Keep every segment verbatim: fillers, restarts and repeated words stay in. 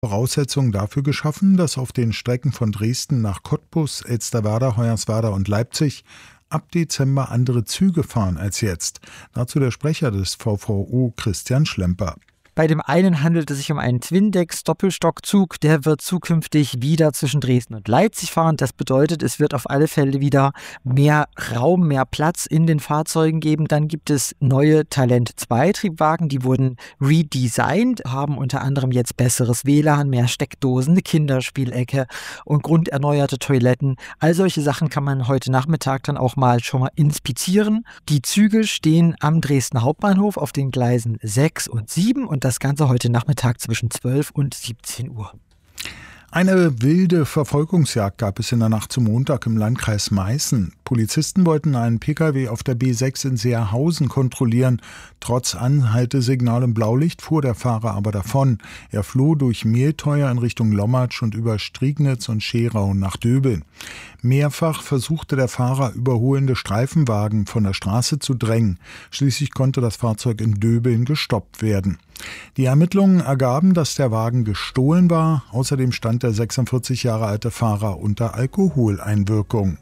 Voraussetzungen dafür geschaffen, dass auf den Strecken von Dresden nach Cottbus, Elsterwerda, Hoyerswerda und Leipzig ab Dezember andere Züge fahren als jetzt. Dazu der Sprecher des V V U, Christian Schlemper. Bei dem einen handelt es sich um einen Twindex-Doppelstockzug, der wird zukünftig wieder zwischen Dresden und Leipzig fahren. Das bedeutet, es wird auf alle Fälle wieder mehr Raum, mehr Platz in den Fahrzeugen geben. Dann gibt es neue Talent zwei Triebwagen, die wurden redesigned, haben unter anderem jetzt besseres W L A N, mehr Steckdosen, eine Kinderspielecke und grunderneuerte Toiletten. All solche Sachen kann man heute Nachmittag dann auch mal schon mal inspizieren. Die Züge stehen am Dresdner Hauptbahnhof auf den Gleisen sechs und sieben und das Ganze heute Nachmittag zwischen zwölf und siebzehn Uhr. Eine wilde Verfolgungsjagd gab es in der Nacht zum Montag im Landkreis Meißen. Polizisten wollten einen Pkw auf der B sechs in Seerhausen kontrollieren. Trotz Anhaltesignal im Blaulicht fuhr der Fahrer aber davon. Er floh durch Mehlteuer in Richtung Lommatsch und über Striegnitz und Scherau nach Döbeln. Mehrfach versuchte der Fahrer, überholende Streifenwagen von der Straße zu drängen. Schließlich konnte das Fahrzeug in Döbeln gestoppt werden. Die Ermittlungen ergaben, dass der Wagen gestohlen war. Außerdem stand der sechsundvierzig Jahre alte Fahrer unter Alkoholeinwirkung.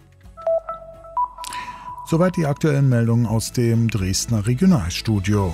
Soweit die aktuellen Meldungen aus dem Dresdner Regionalstudio.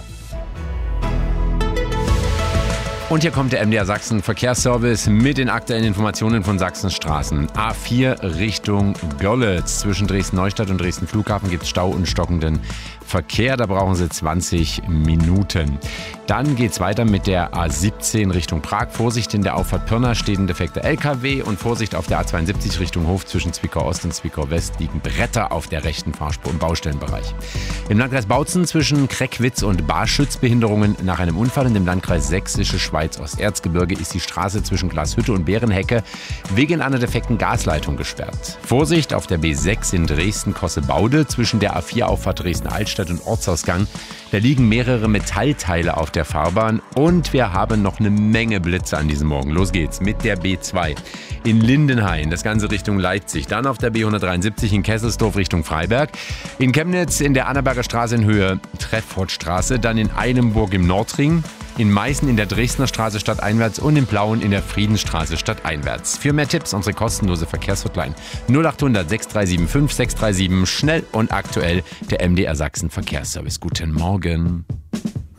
Und hier kommt der M D R Sachsen Verkehrsservice mit den aktuellen Informationen von Sachsens Straßen. A vier Richtung Görlitz. Zwischen Dresden-Neustadt und Dresden Flughafen gibt es Stau und stockenden Verkehr. Da brauchen Sie zwanzig Minuten. Dann geht es weiter mit der A siebzehn Richtung Prag. Vorsicht in der Auffahrt Pirna steht ein defekter L K W und Vorsicht auf der A zweiundsiebzig Richtung Hof. Zwischen Zwickau Ost und Zwickau West liegen Bretter auf der rechten Fahrspur im Baustellenbereich. Im Landkreis Bautzen zwischen Kreckwitz und Barschütz Behinderungen nach einem Unfall. Und im Landkreis Sächsische Schweiz Osterzgebirge ist die Straße zwischen Glashütte und Bärenhecke wegen einer defekten Gasleitung gesperrt. Vorsicht auf der B sechs in Dresden-Kossebaude zwischen der A vier Auffahrt Dresden-Altstadt und Ortsausgang. Da liegen mehrere Metallteile auf der Fahrbahn und wir haben noch eine Menge Blitze an diesem Morgen. Los geht's mit der B zwei in Lindenhain, das Ganze Richtung Leipzig. Dann auf der B hundertdreiundsiebzig in Kesselsdorf Richtung Freiberg. In Chemnitz in der Annaberger Straße in Höhe Treffortstraße. Dann in Eilenburg im Nordring. In Meißen in der Dresdner Straße stadteinwärts und in Plauen in der Friedensstraße stadteinwärts. Für mehr Tipps unsere kostenlose Verkehrshotline null achthundert sechs drei sieben fünf sechs drei sieben. Schnell und aktuell der M D R Sachsen Verkehrsservice. Guten Morgen.